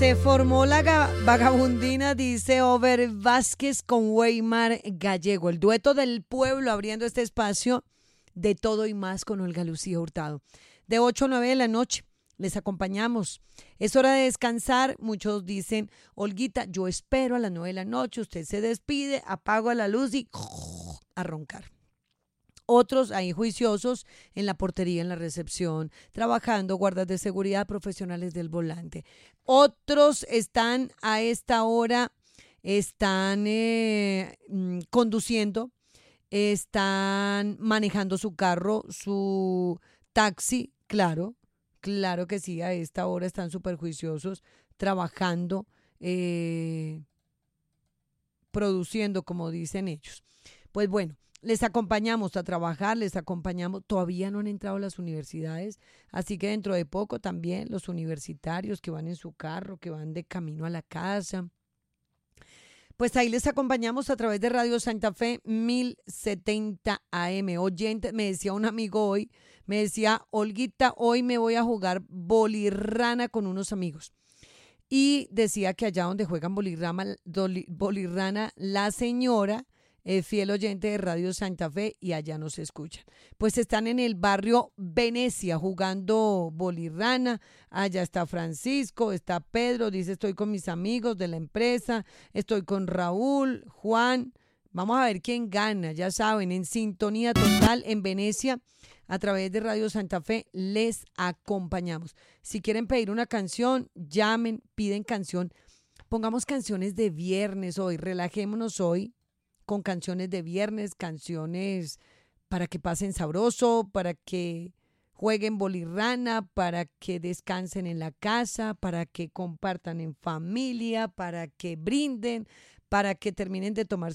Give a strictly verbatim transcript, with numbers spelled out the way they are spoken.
Se formó la ga- vagabundina, dice Over Vázquez con Weimar Gallego, el dueto del pueblo abriendo este espacio de todo y más con Olga Lucía Hurtado. De ocho a nueve de la noche les acompañamos. Es hora de descansar. Muchos dicen, Olguita, yo espero a las nueve de la noche, usted se despide, apago la luz y a roncar. Otros ahí juiciosos en la portería, en la recepción, trabajando, guardas de seguridad, profesionales del volante. Otros están a esta hora, están eh, mm, conduciendo, están manejando su carro, su taxi, claro, claro que sí, a esta hora están súper juiciosos, trabajando, eh, produciendo, como dicen ellos. Pues bueno, les acompañamos a trabajar, les acompañamos, todavía no han entrado las universidades, así que dentro de poco también los universitarios que van en su carro, que van de camino a la casa, pues ahí les acompañamos a través de Radio Santa Fe mil setenta A M. Oyente, me decía un amigo hoy, me decía, Olguita, hoy me voy a jugar bolirrana con unos amigos. Y decía que allá donde juegan bolirrama, doli- bolirrana, la señora es fiel oyente de Radio Santa Fe y allá nos escuchan. Pues están en el barrio Venecia jugando bolirrana. Allá está Francisco, está Pedro, dice estoy con mis amigos de la empresa, estoy con Raúl, Juan. Vamos a ver quién gana, ya saben, en sintonía total en Venecia. A través de Radio Santa Fe les acompañamos. Si quieren pedir una canción, llamen, piden canción. Pongamos canciones de viernes hoy, relajémonos hoy con canciones de viernes, canciones para que pasen sabroso, para que jueguen bolirrana, para que descansen en la casa, para que compartan en familia, para que brinden, para que terminen de tomar